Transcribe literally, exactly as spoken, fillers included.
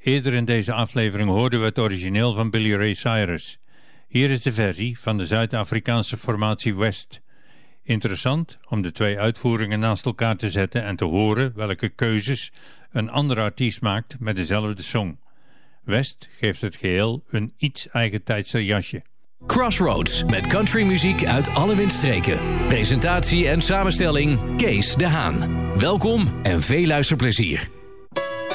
Eerder in deze aflevering hoorden we het origineel van Billy Ray Cyrus. Hier is de versie van de Zuid-Afrikaanse formatie West. Interessant om de twee uitvoeringen naast elkaar te zetten en te horen welke keuzes een andere artiest maakt met dezelfde song. West geeft het geheel een iets eigentijdser jasje. Crossroads met countrymuziek uit alle windstreken. Presentatie en samenstelling Kees de Haan. Welkom en veel luisterplezier.